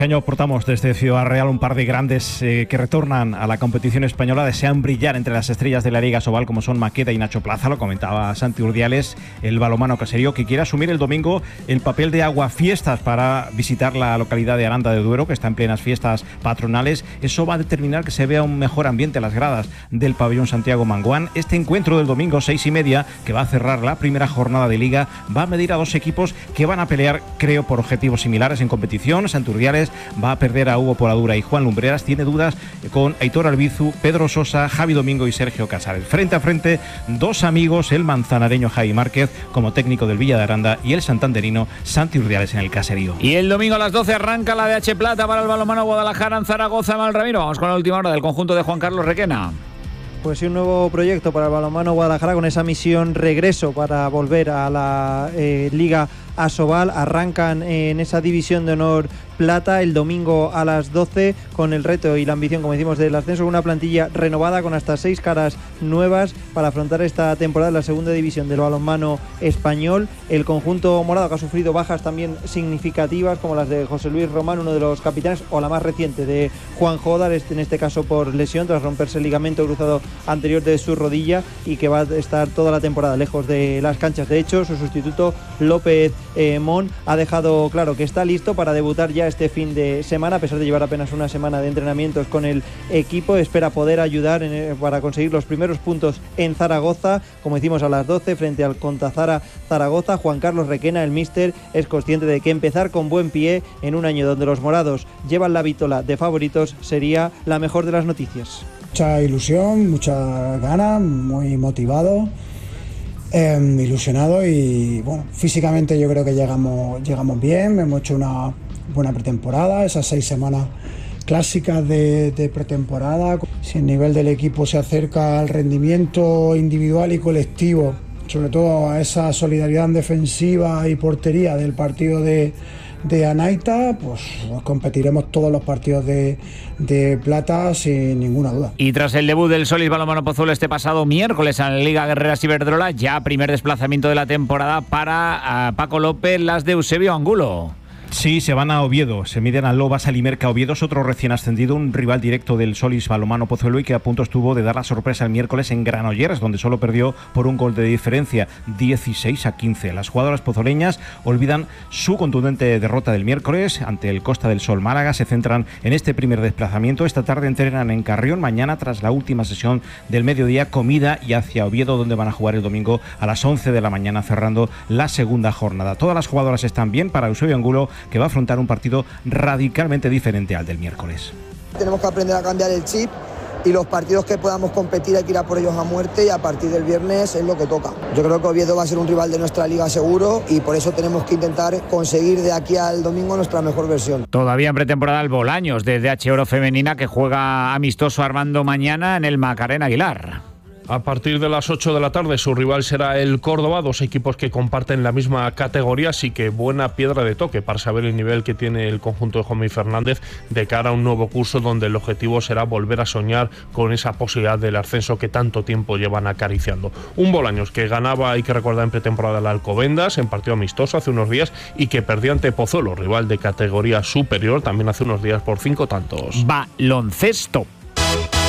Este año aportamos desde Ciudad Real un par de grandes que retornan a la competición española, desean brillar entre las estrellas de la Liga Asobal como son Maqueda y Nacho Plaza. Lo comentaba Santi Urdiales, el balonmano caserío, que quiere asumir el domingo el papel de aguafiestas para visitar la localidad de Aranda de Duero, que está en plenas fiestas patronales. Eso va a determinar que se vea un mejor ambiente en las gradas del pabellón Santiago Manguán. Este encuentro del domingo 6:30, que va a cerrar la primera jornada de Liga, va a medir a dos equipos que van a pelear, creo, por objetivos similares en competición. Santi Urdiales va a perder a Hugo Poladura y Juan Lumbreras. Tiene dudas con Aitor Albizu, Pedro Sosa, Javi Domingo y Sergio Casares. Frente a frente, dos amigos, el manzanareño Javi Márquez como técnico del Villa de Aranda y el santanderino Santi Urdiales en el caserío. Y el domingo a las 12 arranca la DH Plata para el balonmano Guadalajara en Zaragoza. Mal Ramiro, vamos con la última hora del conjunto de Juan Carlos Requena. Pues sí, un nuevo proyecto para el balonmano Guadalajara con esa misión regreso para volver a la Liga Asobal. Arrancan en esa división de honor plata el domingo a las 12 con el reto y la ambición, como decimos, del ascenso, con una plantilla renovada con hasta 6 caras nuevas para afrontar esta temporada en la segunda división del balonmano español. El conjunto morado, que ha sufrido bajas también significativas como las de José Luis Román, uno de los capitanes, o la más reciente de Juan Jodar, en este caso por lesión tras romperse el ligamento cruzado anterior de su rodilla, y que va a estar toda la temporada lejos de las canchas. De hecho, su sustituto López Mon ha dejado claro que está listo para debutar ya este fin de semana, a pesar de llevar apenas una semana de entrenamientos con el equipo. Espera poder ayudar para conseguir los primeros puntos en Zaragoza, como decimos, a las 12 frente al Contazara Zaragoza. Juan Carlos Requena, el míster, es consciente de que empezar con buen pie en un año donde los morados llevan la vítola de favoritos sería la mejor de las noticias. Mucha ilusión, mucha ganas, muy motivado, ilusionado, y bueno, físicamente yo creo que llegamos bien. Hemos hecho una buena pretemporada, esas 6 semanas clásicas de pretemporada. Si el nivel del equipo se acerca al rendimiento individual y colectivo, sobre todo a esa solidaridad en defensiva y portería del partido de Anaita, pues competiremos todos los partidos de plata sin ninguna duda. Y tras el debut del Solís Balonmano Pozuelo este pasado miércoles en la Liga Guerreras Iberdrola, ya primer desplazamiento de la temporada para Paco López, las de Eusebio Angulo. Sí, se van a Oviedo, se miden a Lobas Alimerca. Oviedo es otro recién ascendido, un rival directo del Solís Balonmano Pozuelo, y que a punto estuvo de dar la sorpresa el miércoles en Granollers, donde solo perdió por un gol de diferencia, 16-15. Las jugadoras pozoleñas olvidan su contundente derrota del miércoles ante el Costa del Sol Málaga, se centran en este primer desplazamiento. Esta tarde entrenan en Carrión, mañana, tras la última sesión del mediodía, comida y hacia Oviedo, donde van a jugar el domingo a las 11 de la mañana, cerrando la segunda jornada. Todas las jugadoras están bien para Eusebio Angulo, que va a afrontar un partido radicalmente diferente al del miércoles. Tenemos que aprender a cambiar el chip, y los partidos que podamos competir hay que ir a por ellos a muerte, y a partir del viernes es lo que toca. Yo creo que Oviedo va a ser un rival de nuestra liga seguro, y por eso tenemos que intentar conseguir de aquí al domingo nuestra mejor versión. Todavía en pretemporada el Bolaños de DH Oro Femenina, que juega amistoso Armando mañana en el Macarena Aguilar. A partir de las 8 de la tarde su rival será el Córdoba, dos equipos que comparten la misma categoría, así que buena piedra de toque para saber el nivel que tiene el conjunto de Juanmi Fernández de cara a un nuevo curso donde el objetivo será volver a soñar con esa posibilidad del ascenso que tanto tiempo llevan acariciando. Un Bolaños que ganaba, hay que recordar, en pretemporada el Alcobendas en partido amistoso hace unos días, y que perdió ante Pozuelo, rival de categoría superior, también hace unos días, por 5 tantos. Baloncesto.